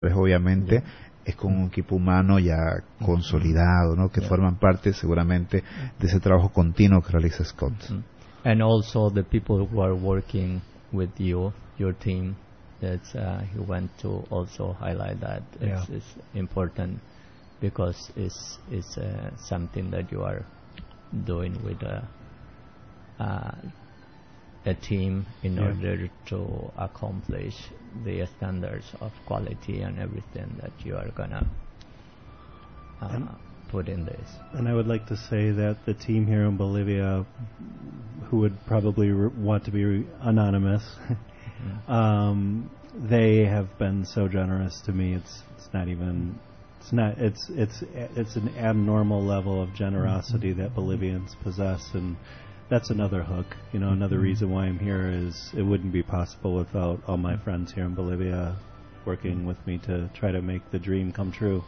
pues obviamente es con un equipo humano ya consolidado, ¿no? Que forman parte seguramente de ese trabajo continuo que realiza Scott. And also the people who are working with you, your team, that's he want to also highlight that it's important because it's something that you are doing with a team in order to accomplish the standards of quality and everything that you are gonna put in this. And I would like to say that the team here in Bolivia, who would probably want to be anonymous, they have been so generous to me. It's an abnormal level of generosity that Bolivians possess, and that's another hook. You know, another reason why I'm here is it wouldn't be possible without all my friends here in Bolivia working with me to try to make the dream come true.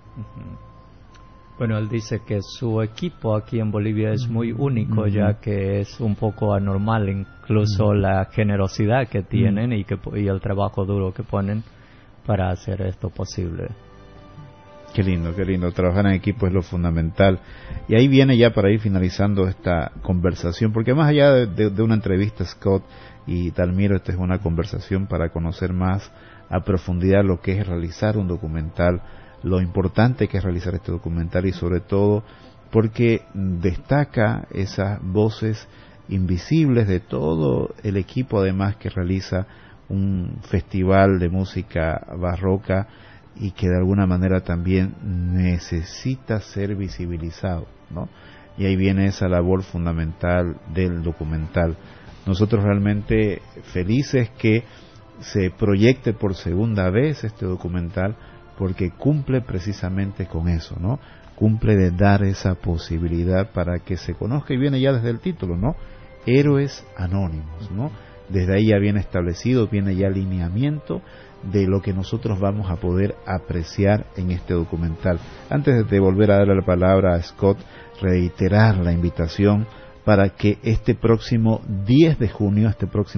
Bueno, él dice que su equipo aquí en Bolivia es muy único, ya que es un poco anormal, incluso la generosidad que tienen y el trabajo duro que ponen para hacer esto posible. Qué lindo, trabajar en equipo es lo fundamental. Y ahí viene ya para ir finalizando esta conversación, porque más allá de una entrevista, Scott y Dalmiro, esta es una conversación para conocer más a profundidad lo que es realizar un documental, lo importante que es realizar este documental y sobre todo porque destaca esas voces invisibles de todo el equipo además que realiza un festival de música barroca y que de alguna manera también necesita ser visibilizado, ¿no? Y ahí viene esa labor fundamental del documental. Nosotros realmente felices que se proyecte por segunda vez este documental porque cumple precisamente con eso, ¿no? Cumple de dar esa posibilidad para que se conozca y viene ya desde el título, ¿no? Héroes Anónimos, ¿no? Desde ahí ya viene establecido, viene ya alineamiento de lo que nosotros vamos a poder apreciar en este documental. Antes de volver a darle la palabra a Scott, reiterar la invitación para que este próximo 10 de junio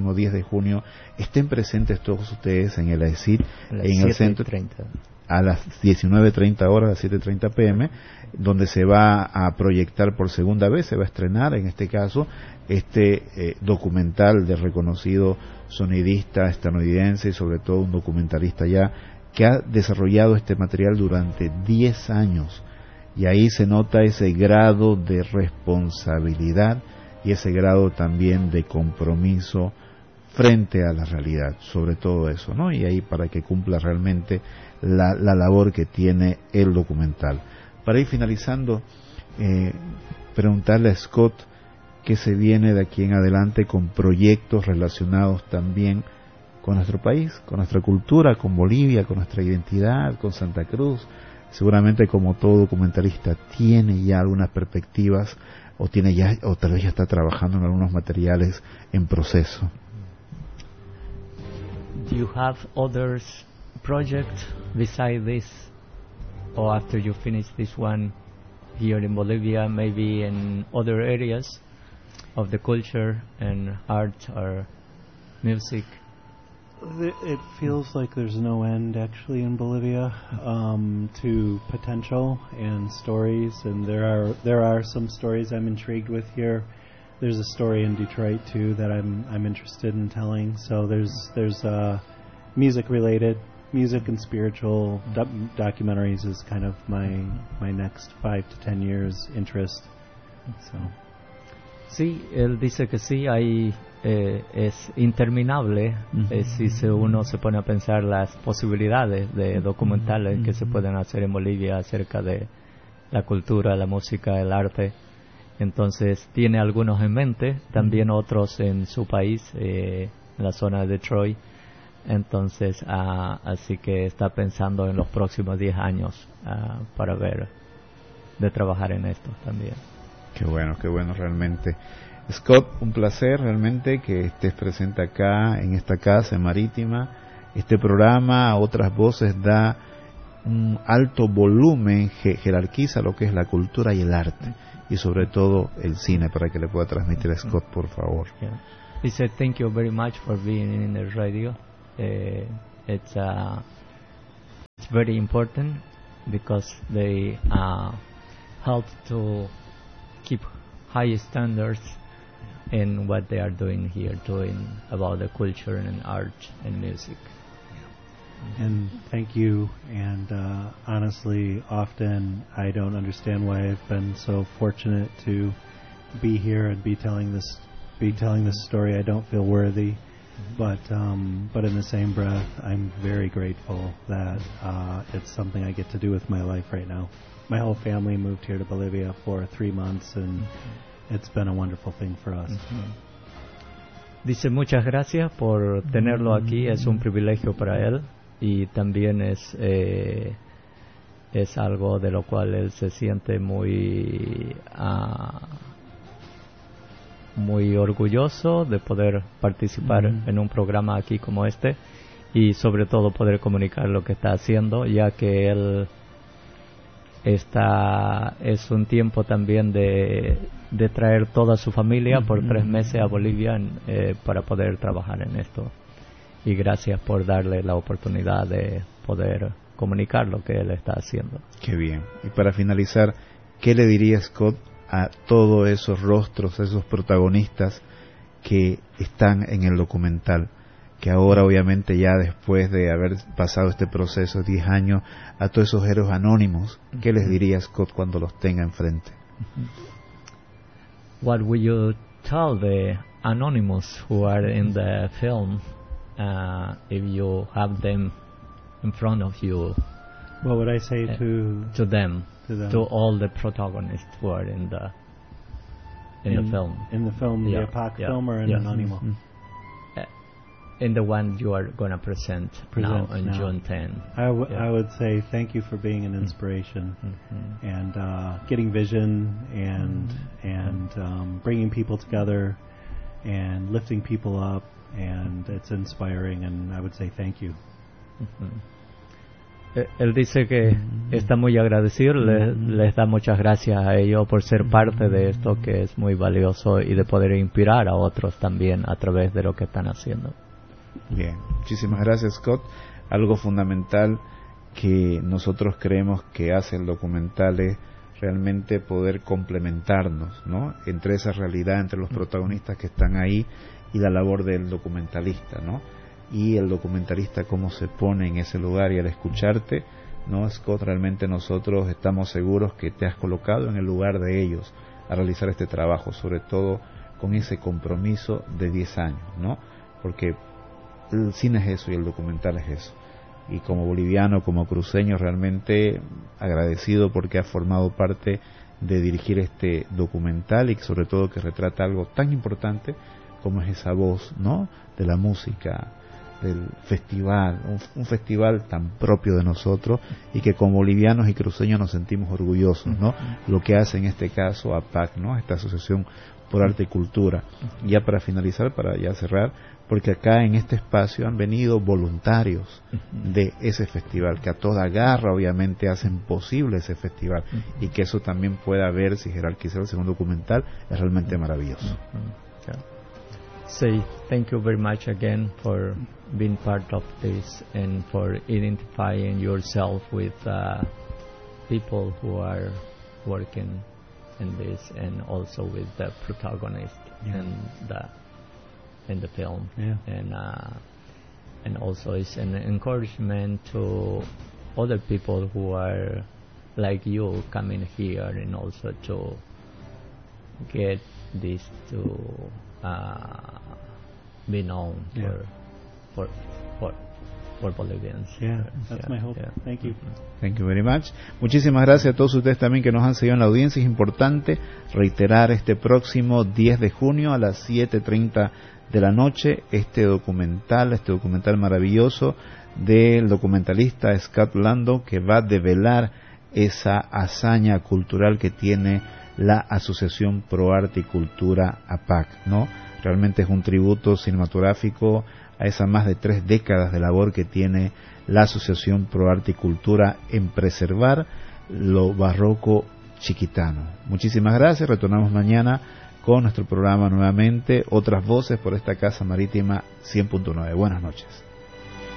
estén presentes todos ustedes en el AECID, en el centro, a las 19:30 horas, a las 7:30 p.m., donde se va a proyectar por segunda vez, se va a estrenar en este caso este documental de reconocido sonidista estadounidense y sobre todo un documentalista ya que ha desarrollado este material durante 10 años y ahí se nota ese grado de responsabilidad y ese grado también de compromiso frente a la realidad, sobre todo eso, ¿no? Y ahí para que cumpla realmente la labor que tiene el documental. Para ir finalizando, preguntarle a Scott qué se viene de aquí en adelante con proyectos relacionados también con nuestro país, con nuestra cultura, con Bolivia, con nuestra identidad, con Santa Cruz. Seguramente, como todo documentalista, tiene ya algunas perspectivas o tal vez ya está trabajando en algunos materiales en proceso. Do you have others projects besides this, or after you finish this one here in Bolivia, maybe in other areas of the culture and art or music? It feels like there's no end actually in Bolivia to potential and stories, and there are some stories I'm intrigued with here. There's a story in Detroit too that I'm interested in telling. So there's music and spiritual documentaries is kind of my next 5 to 10 years interest. So. Sí, él dice que sí, es interminable si uno se pone a pensar las posibilidades de documentales que se pueden hacer en Bolivia acerca de la cultura, la música, el arte. Entonces tiene algunos en mente, también otros en su país, en la zona de Detroit. Entonces, así que está pensando en los próximos 10 años para ver, de trabajar en esto también. Qué bueno realmente. Scott, un placer realmente que estés presente acá en esta casa marítima. Este programa a otras voces da un alto volumen, jerarquiza lo que es la cultura y el arte y sobre todo el cine para que le pueda transmitir a Scott, por favor. He said thank you very much for being in the radio. It's very important because they help to keep high standards in what they are doing here, doing about the culture and art and music. And thank you. And honestly, often I don't understand why I've been so fortunate to be here and be telling this story. I don't feel worthy, but in the same breath, I'm very grateful that it's something I get to do with my life right now. My whole family moved here to Bolivia for 3 months, and it's been a wonderful thing for us. Dice muchas gracias por tenerlo aquí, es un privilegio para él y también es algo de lo cual él se siente muy orgulloso de poder participar en un programa aquí como este y sobre todo poder comunicar lo que está haciendo, ya que él es un tiempo también de traer toda su familia por 3 meses a Bolivia para poder trabajar en esto. Y gracias por darle la oportunidad de poder comunicar lo que él está haciendo. Qué bien. Y para finalizar, ¿qué le diría Scott a todos esos rostros, a esos protagonistas que están en el documental? Que ahora obviamente ya después de haber pasado este proceso 10 años, a todos esos héroes anónimos, ¿qué les diría Scott cuando los tenga enfrente? What will you tell the anonymous who are in the film if you have them in front of you? What would I say to them, to all the protagonists who are in the film? In the film, the APAC film, or in Anonymous? In the one you are going to present now on June 10. I would say thank you for being an inspiration and getting vision and bringing people together and lifting people up, and it's inspiring, and I would say thank you. Él dice que está muy agradecido, les da muchas gracias a ellos por ser parte de esto que es muy valioso y de poder inspirar a otros también a través de lo que están haciendo. Bien, muchísimas gracias, Scott. Algo fundamental que nosotros creemos que hace el documental es realmente poder complementarnos, ¿no? Entre esa realidad, entre los protagonistas que están ahí y la labor del documentalista, ¿no? Y el documentalista cómo se pone en ese lugar, y al escucharte, ¿no, Scott? Realmente nosotros estamos seguros que te has colocado en el lugar de ellos a realizar este trabajo, sobre todo con ese compromiso de 10 años, ¿no? Porque el cine es eso y el documental es eso. Y como boliviano, como cruceño, realmente agradecido porque ha formado parte de dirigir este documental y sobre todo que retrata algo tan importante como es esa voz, ¿no? De la música, del festival, un festival tan propio de nosotros y que como bolivianos y cruceños nos sentimos orgullosos, ¿no? Lo que hace en este caso APAC, ¿no? Esta Asociación por Arte y Cultura. Ya para finalizar, para ya cerrar, porque acá en este espacio han venido voluntarios de ese festival, que a toda garra obviamente hacen posible ese festival, y que eso también pueda verse y jerarquizar el segundo documental es realmente maravilloso. Say thank you very much again for being part of this and for identifying yourself with people who are working in this, and also with the protagonist in the film, and also it's an encouragement to other people who are like you coming here, and also to get this to be known for Bolivians. That's my hope. Thank you. Thank you very much. Muchísimas gracias a todos ustedes también que nos han seguido en la audiencia. Es importante reiterar este próximo 10 de junio a las 7:30 de la noche este documental maravilloso del documentalista Scott Lando, que va a develar esa hazaña cultural que tiene la Asociación Pro Arte y Cultura APAC, ¿no? Realmente es un tributo cinematográfico a esas más de 3 décadas de labor que tiene la Asociación Pro Arte y Cultura en preservar lo barroco chiquitano. Muchísimas gracias, retornamos mañana con nuestro programa nuevamente, Otras Voces por esta Casa Marítima 100.9. Buenas noches.